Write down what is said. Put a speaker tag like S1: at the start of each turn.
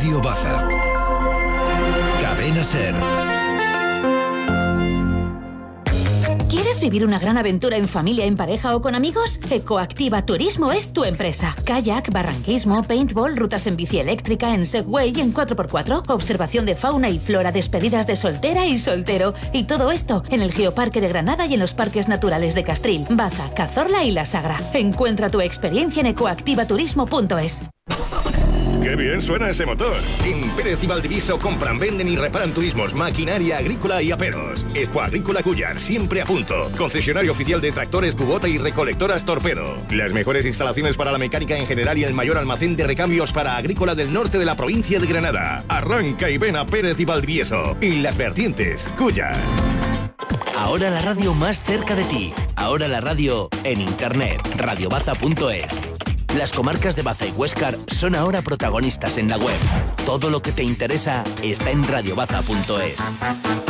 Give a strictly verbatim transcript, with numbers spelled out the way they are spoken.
S1: Radio Baza. Cadena SER.
S2: ¿Quieres vivir una gran aventura en familia, en pareja o con amigos? Ecoactiva Turismo es tu empresa. Kayak, barranquismo, paintball, rutas en bici eléctrica, en Segway y en cuatro por cuatro, observación de fauna y flora, despedidas de soltera y soltero. Y todo esto en el Geoparque de Granada y en los parques naturales de Castril, Baza, Cazorla y La Sagra. Encuentra tu experiencia en ecoactiva turismo punto es.
S3: ¡Qué bien suena ese motor! En Pérez y Valdiviso compran, venden y reparan turismos, maquinaria agrícola y aperos. Expo Agrícola Cuyar, siempre a punto. Concesionario oficial de tractores Kubota y recolectoras Torpedo. Las mejores instalaciones para la mecánica en general y el mayor almacén de recambios para agrícola del norte de la provincia de Granada. Arranca y ven a Pérez y Valdiviso. Y las vertientes, Cuyar.
S4: Ahora la radio más cerca de ti. Ahora la radio en internet. radio baza punto es. Las comarcas de Baza y Huéscar son ahora protagonistas en la web. Todo lo que te interesa está en radio baza punto es.